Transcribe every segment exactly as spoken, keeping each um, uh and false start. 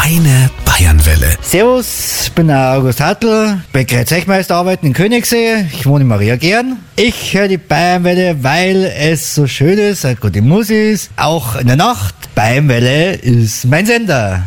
Deine Bayernwelle. Servus, ich bin der August Hartl, Bäckerei Zechmeister, arbeiten in Königssee. Ich wohne in Maria Gern. Ich höre die Bayernwelle, weil es so schön ist, eine gute Musik ist, auch in der Nacht. Bayernwelle ist mein Sender.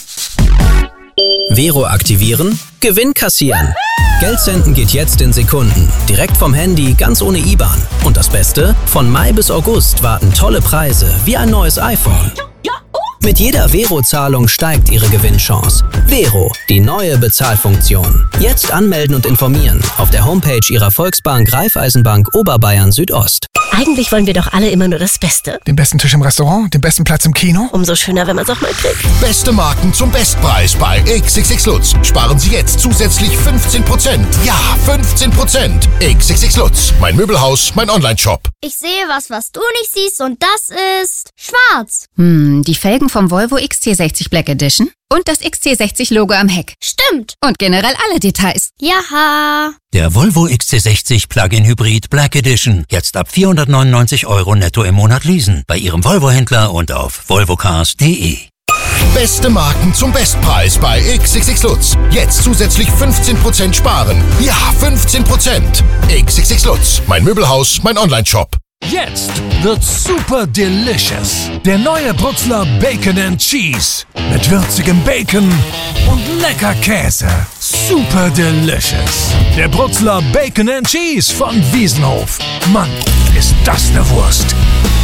Vero aktivieren, Gewinn kassieren. Geld senden geht jetzt in Sekunden. Direkt vom Handy, ganz ohne I B A N. Und das Beste? Von Mai bis August warten tolle Preise, wie ein neues iPhone. Mit jeder Vero-Zahlung steigt Ihre Gewinnchance. Vero, die neue Bezahlfunktion. Jetzt anmelden und informieren auf der Homepage Ihrer Volksbank Raiffeisenbank Oberbayern Südost. Eigentlich wollen wir doch alle immer nur das Beste. Den besten Tisch im Restaurant, den besten Platz im Kino. Umso schöner, wenn man es auch mal kriegt. Beste Marken zum Bestpreis bei X X X Lutz. Sparen Sie jetzt zusätzlich fünfzehn Prozent. Ja, fünfzehn Prozent. X X X Lutz. Mein Möbelhaus, mein Online-Shop. Ich sehe was, was du nicht siehst, und das ist schwarz. Hm, die Felgen vom Volvo X C sechzig Black Edition und das X C sechzig Logo am Heck. Stimmt. Und generell alle Details. Jaha. Der Volvo X C sechzig Plug-in Hybrid Black Edition. Jetzt ab vierhundertneunundneunzig Euro netto im Monat leasen. Bei Ihrem Volvo-Händler und auf volvocars punkt de. Beste Marken zum Bestpreis bei X X X Lutz. Jetzt zusätzlich fünfzehn Prozent sparen. Ja, fünfzehn Prozent. X X X Lutz. Mein Möbelhaus, mein Online-Shop. Jetzt wird's super delicious. Der neue Brutzler Bacon and Cheese. Mit würzigem Bacon und lecker Käse. Super delicious. Der Brutzler Bacon and Cheese von Wiesenhof. Mann, ist das eine Wurst.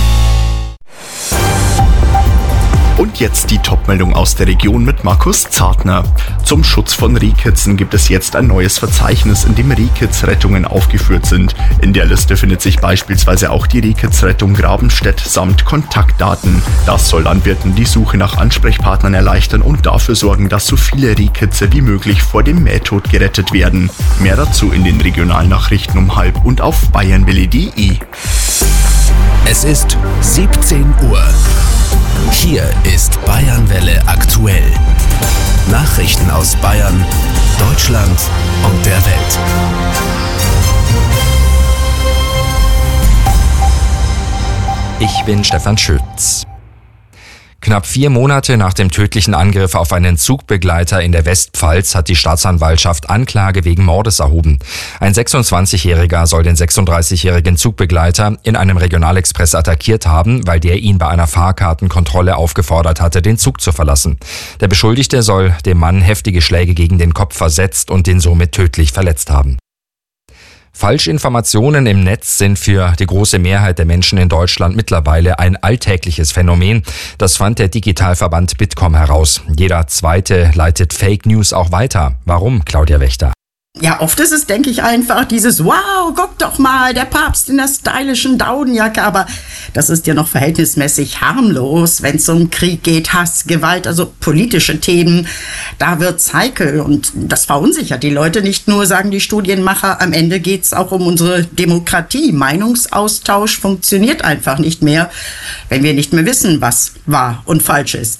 Und jetzt die Topmeldung aus der Region mit Markus Zartner. Zum Schutz von Rehkitzen gibt es jetzt ein neues Verzeichnis, in dem Rehkitzrettungen aufgeführt sind. In der Liste findet sich beispielsweise auch die Rehkitzrettung Grabenstedt samt Kontaktdaten. Das soll Landwirten die Suche nach Ansprechpartnern erleichtern und dafür sorgen, dass so viele Rehkitze wie möglich vor dem Mähtod gerettet werden. Mehr dazu in den Regionalnachrichten um halb und auf bayernwelle punkt de. Es ist siebzehn Uhr. Hier ist Bayernwelle aktuell. Nachrichten aus Bayern, Deutschland und der Welt. Ich bin Stefan Schütz. Knapp vier Monate nach dem tödlichen Angriff auf einen Zugbegleiter in der Westpfalz hat die Staatsanwaltschaft Anklage wegen Mordes erhoben. Ein sechsundzwanzigjähriger soll den sechsunddreißigjährigen Zugbegleiter in einem Regionalexpress attackiert haben, weil der ihn bei einer Fahrkartenkontrolle aufgefordert hatte, den Zug zu verlassen. Der Beschuldigte soll dem Mann heftige Schläge gegen den Kopf versetzt und den somit tödlich verletzt haben. Falschinformationen im Netz sind für die große Mehrheit der Menschen in Deutschland mittlerweile ein alltägliches Phänomen. Das fand der Digitalverband Bitkom heraus. Jeder Zweite leitet Fake News auch weiter. Warum, Claudia Wächter? Ja, oft ist es, denke ich, einfach dieses Wow, guck doch mal, der Papst in der stylischen Daudenjacke. Aber das ist ja noch verhältnismäßig harmlos, wenn es um Krieg geht, Hass, Gewalt, also politische Themen. Da wird's heikel und das verunsichert die Leute nicht nur, sagen die Studienmacher. Am Ende geht's auch um unsere Demokratie. Meinungsaustausch funktioniert einfach nicht mehr, wenn wir nicht mehr wissen, was wahr und falsch ist.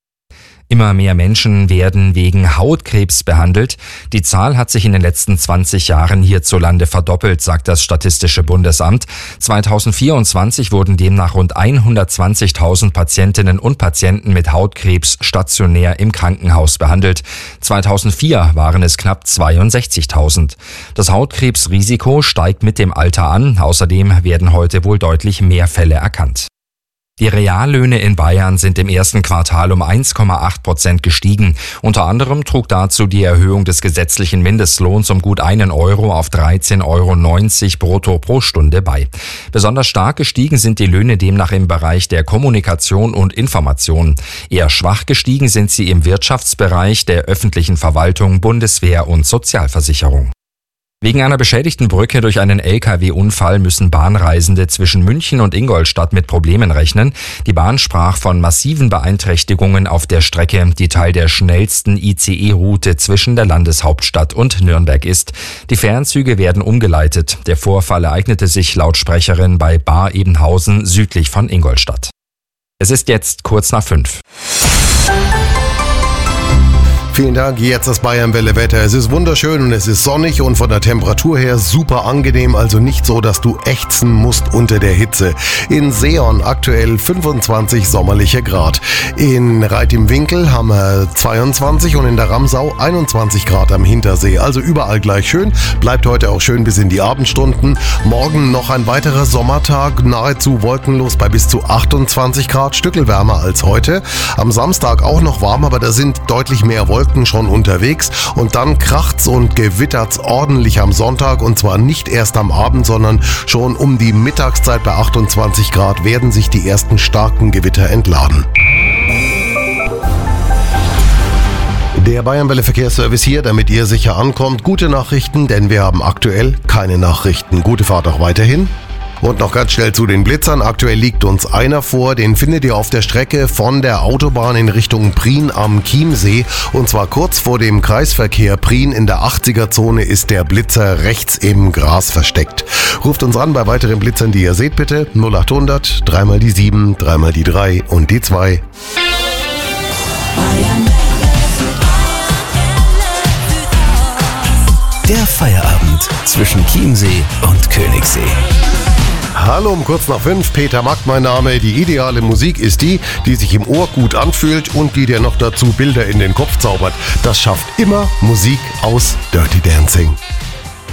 Immer mehr Menschen werden wegen Hautkrebs behandelt. Die Zahl hat sich in den letzten zwanzig Jahren hierzulande verdoppelt, sagt das Statistische Bundesamt. zweitausendvierundzwanzig wurden demnach rund hundertzwanzigtausend Patientinnen und Patienten mit Hautkrebs stationär im Krankenhaus behandelt. zweitausendvier waren es knapp zweiundsechzigtausend. Das Hautkrebsrisiko steigt mit dem Alter an. Außerdem werden heute wohl deutlich mehr Fälle erkannt. Die Reallöhne in Bayern sind im ersten Quartal um eins Komma acht Prozent gestiegen. Unter anderem trug dazu die Erhöhung des gesetzlichen Mindestlohns um gut einen Euro auf dreizehn Euro neunzig brutto pro Stunde bei. Besonders stark gestiegen sind die Löhne demnach im Bereich der Kommunikation und Information. Eher schwach gestiegen sind sie im Wirtschaftsbereich der öffentlichen Verwaltung, Bundeswehr und Sozialversicherung. Wegen einer beschädigten Brücke durch einen L K W-Unfall müssen Bahnreisende zwischen München und Ingolstadt mit Problemen rechnen. Die Bahn sprach von massiven Beeinträchtigungen auf der Strecke, die Teil der schnellsten I C E-Route zwischen der Landeshauptstadt und Nürnberg ist. Die Fernzüge werden umgeleitet. Der Vorfall ereignete sich laut Sprecherin bei Bar-Ebenhausen südlich von Ingolstadt. Es ist jetzt kurz nach fünf. Vielen Dank, jetzt das Bayernwelle-Wetter. Es ist wunderschön und es ist sonnig und von der Temperatur her super angenehm, also nicht so, dass du ächzen musst unter der Hitze. In Seeon aktuell fünfundzwanzig sommerliche Grad. In Reit im Winkel haben wir zweiundzwanzig und in der Ramsau einundzwanzig Grad am Hintersee. Also überall gleich schön. Bleibt heute auch schön bis in die Abendstunden. Morgen noch ein weiterer Sommertag, nahezu wolkenlos bei bis zu achtundzwanzig Grad, Stückel wärmer als heute. Am Samstag auch noch warm, aber da sind deutlich mehr Wolken schon unterwegs und dann kracht's und gewittert's ordentlich am Sonntag und zwar nicht erst am Abend, sondern schon um die Mittagszeit bei achtundzwanzig Grad werden sich die ersten starken Gewitter entladen. Der Bayernwelle Verkehrsservice hier, damit ihr sicher ankommt. Gute Nachrichten, denn wir haben aktuell keine Nachrichten. Gute Fahrt auch weiterhin. Und noch ganz schnell zu den Blitzern. Aktuell liegt uns einer vor, den findet ihr auf der Strecke von der Autobahn in Richtung Prien am Chiemsee. Und zwar kurz vor dem Kreisverkehr Prien in der achtziger-Zone ist der Blitzer rechts im Gras versteckt. Ruft uns an bei weiteren Blitzern, die ihr seht bitte. null achthundert, dreimal die sieben, dreimal die drei und die zwei. Der Feierabend zwischen Chiemsee und Königssee. Hallo um kurz nach fünf, Peter Mack mein Name. Die ideale Musik ist die, die sich im Ohr gut anfühlt und die dir noch dazu Bilder in den Kopf zaubert. Das schafft immer Musik aus Dirty Dancing.